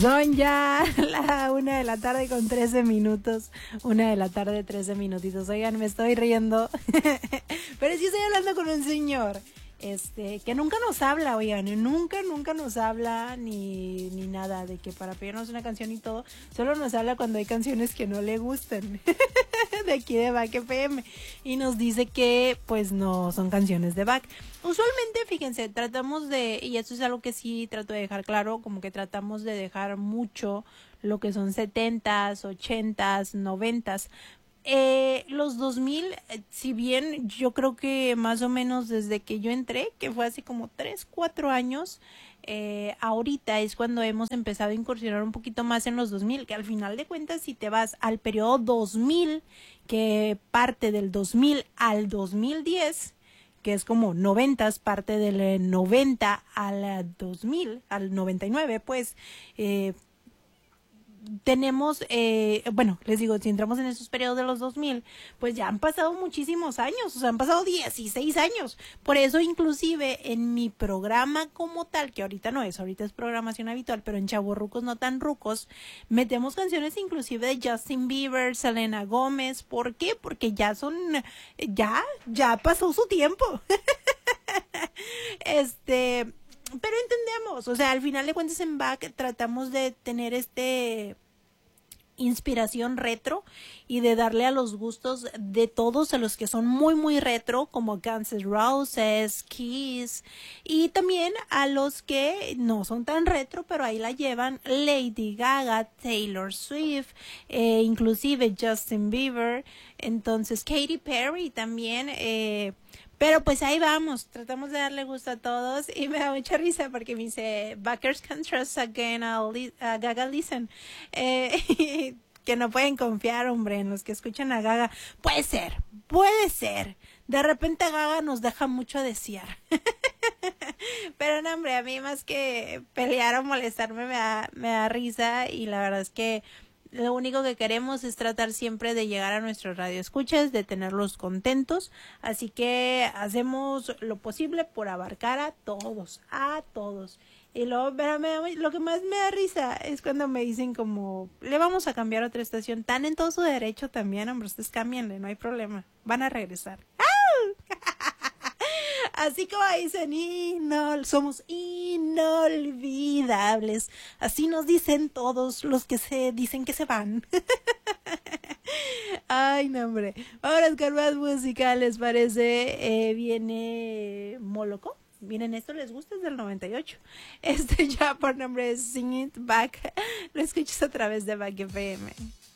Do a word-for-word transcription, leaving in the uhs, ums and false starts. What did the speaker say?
Son ya la una de la tarde con trece minutos. Una de la tarde, trece minutitos. Oigan, me estoy riendo. Pero sí estoy hablando con un señor. Este, que nunca nos habla, oigan, nunca, nunca nos habla ni, ni nada de que para pedirnos una canción y todo, solo nos habla cuando hay canciones que no le gustan, de aquí de Back F M, y nos dice que pues no son canciones de Back. Usualmente, fíjense, tratamos de, y eso es algo que sí trato de dejar claro, como que tratamos de dejar mucho lo que son setentas, ochentas, noventas. Eh, los dos mil, si bien yo creo que más o menos desde que yo entré, que fue hace como tres, cuatro años, eh, ahorita es cuando hemos empezado a incursionar un poquito más en los dos mil, que al final de cuentas si te vas al periodo dos mil, que parte del dos mil al dos mil diez, que es como noventas, parte del noventa al dos mil, al noventa y nueve, pues, eh, tenemos, eh, bueno, les digo, si entramos en esos periodos de los dos mil, pues ya han pasado muchísimos años, o sea, han pasado dieciséis años. Por eso, inclusive, en mi programa como tal, que ahorita no es, ahorita es programación habitual, pero en Chavorrucos no tan rucos, metemos canciones inclusive de Justin Bieber, Selena Gómez. ¿Por qué? Porque ya son, ya, ya pasó su tiempo. este... Pero entendemos, o sea, al final de cuentas en Back tratamos de tener este inspiración retro y de darle a los gustos de todos, a los que son muy muy retro, como Guns N' Roses, Kiss, y también a los que no son tan retro, pero ahí la llevan, Lady Gaga, Taylor Swift, eh, inclusive Justin Bieber, entonces Katy Perry también, eh, pero pues ahí vamos, tratamos de darle gusto a todos y me da mucha risa porque me dice, Backers can trust again a, li- a Gaga listen. Eh, que no pueden confiar, hombre, en los que escuchan a Gaga. Puede ser, puede ser. De repente Gaga nos deja mucho a desear. Pero no, hombre, a mí más que pelear o molestarme me da, me da risa y la verdad es que lo único que queremos es tratar siempre de llegar a nuestros radioescuchas, de tenerlos contentos, así que hacemos lo posible por abarcar a todos, a todos. Y luego, pero me, lo que más me da risa es cuando me dicen como, le vamos a cambiar a otra estación, tan en todo su derecho también, hombre, ustedes cámbienle, no hay problema, van a regresar. Así como dicen, inol, somos inolvidables. Así nos dicen todos los que se dicen que se van. Ay, no, hombre. Ahora con más música, ¿les parece? Eh, viene Moloko. Miren, esto les gusta, es del noventa y ocho. Este ya por nombre es Sing It Back. Lo escuchas a través de Back F M.